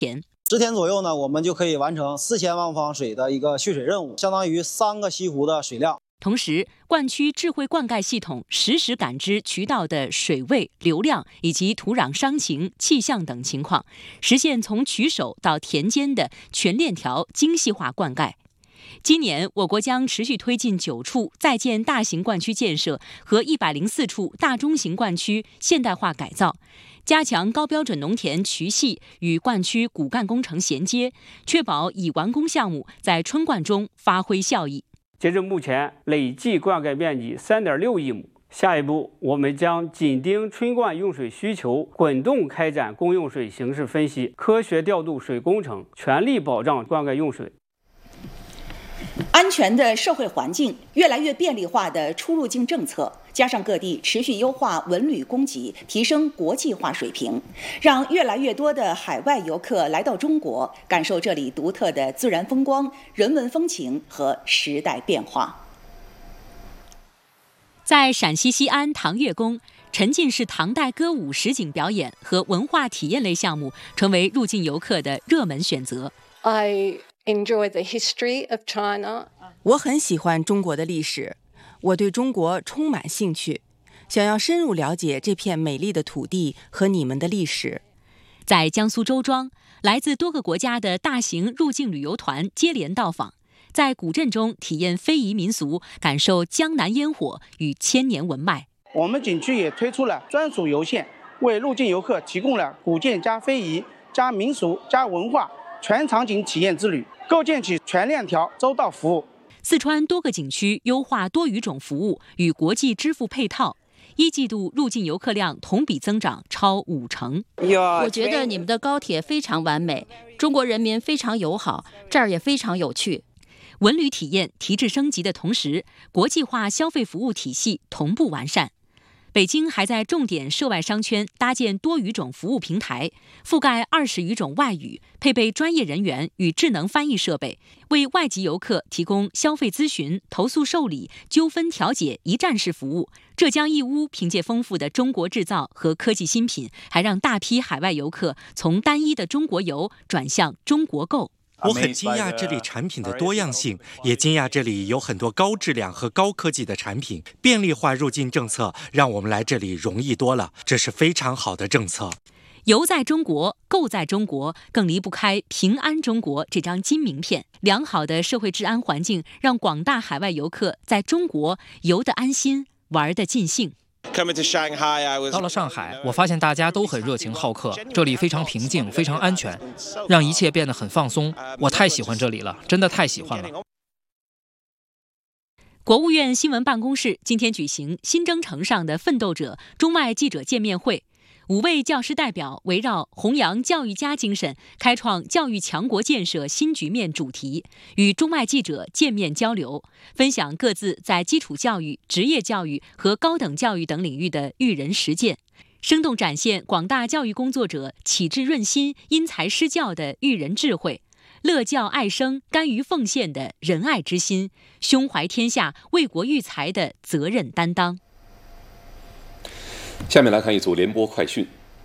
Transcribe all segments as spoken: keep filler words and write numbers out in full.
十天左右呢，我们就可以完成四千万方水的一个蓄水任务，相当于三个西湖的水量。 同时，灌区智慧灌溉系统实时感知渠道的水位、流量以及土壤伤情、气象等情况，实现从渠首到田间的全链条精细化灌溉。今年，我国将持续推进九处在建大型灌区建设和一百零四处大中型灌区现代化改造，加强高标准农田渠系与灌区骨干工程衔接，确保已完工项目在春灌中发挥效益。 截至目前，累计灌溉面积 三点六亿亩。下一步，我们将紧盯春灌用水需求，滚动开展公用水形势分析，科学调度水工程，全力保障灌溉用水。 安全的社会环境，越来越便利化的出入境政策，加上各地持续优化文旅供给，提升国际化水平，让越来越多的海外游客来到中国，感受这里独特的自然风光、人文风情和时代变化。 在陕西西安唐月宫，沉浸式唐代歌舞实景表演和文化体验类项目成为入境游客的热门选择。 I enjoy the history of China. 我很喜欢中国的历史，我对中国充满兴趣，想要深入了解这片美丽的土地和你们的历史。 在江苏周庄，来自多个国家的大型入境旅游团接连到访，在古镇中体验非遗民俗，感受江南烟火与千年文脉。 我们景区也推出了专属游线，为入境游客提供了古建加非遗加民俗加文化全场景体验之旅，构建起全链条周到服务。 四川多个景区优化多语种服务与国际支付配套，一季度入境游客量同比增长超五成。 我觉得你们的高铁非常完美，中国人民非常友好，这儿也非常有趣。 文旅体验提质升级的同时，国际化消费服务体系同步完善。北京还在重点涉外商圈搭建多语种服务平台，覆盖二十余种外语，配备专业人员与智能翻译设备，为外籍游客提供消费咨询、投诉受理、纠纷调解一站式服务。浙江义乌凭借丰富的中国制造和科技新品，还让大批海外游客从单一的中国游转向中国购。 我很惊讶这里产品的多样性，也惊讶这里有很多高质量和高科技的产品。便利化入境政策让我们来这里容易多了，这是非常好的政策。 游在中国，购在中国，更离不开平安中国这张金名片。良好的社会治安环境让广大海外游客在中国游得安心，玩得尽兴。 到了上海，我发现大家都很热情好客，这里非常平静，非常安全，让一切变得很放松。我太喜欢这里了，真的太喜欢了。 国务院新闻办公室今天举行新征程上的奋斗者中外记者见面会，五位教师代表围绕弘扬教育家精神，开创教育强国建设新局面主题，与中外记者见面交流，分享各自在基础教育、职业教育和高等教育等领域的育人实践，生动展现广大教育工作者启智润心、因材施教的育人智慧，乐教爱生、甘于奉献的仁爱之心，胸怀天下、为国育才的责任担当。 下面来看一组联播快讯。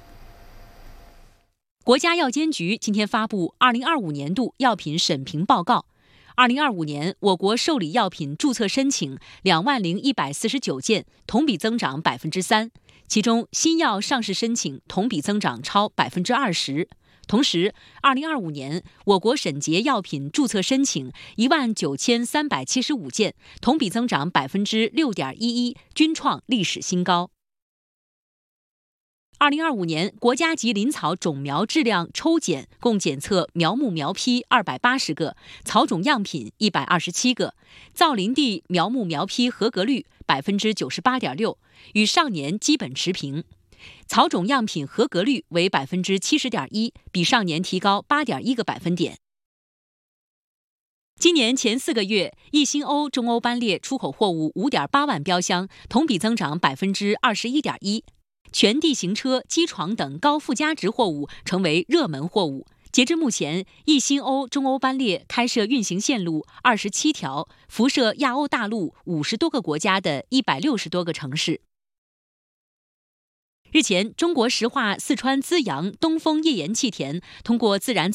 国家药监局今天发布二零二五年度药品审评报告。二零二五年，我国受理药品注册申请两万零一百四十九件，同比增长百分之三。其中，新药上市申请同比增长超百分之二十。同时，二零二五年我国审结药品注册申请一万九千三百七十五件，同比增长百分之六点一一，均创历史新高。二零二五年，国家级林草种苗质量抽检共检测苗木苗坯二百八十个，草种样品一百二十七个，造林地苗木苗坯合格率百分之九十八点六，与上年基本持平。草种样品合格率为百分之七十点一，比上年提高八点一个百分点。今年前四个月，一星欧中欧班列出口货物五点八万标箱，同比增长百分之二十一点一。全地形车、机床等高附加值货物成为热门货物。截至目前，一星欧中欧班列开设运行线路二十七条，辐射亚欧大陆五十多个国家的一百六十多个城市。 日前，中国石化四川资阳东风页岩气田通过自然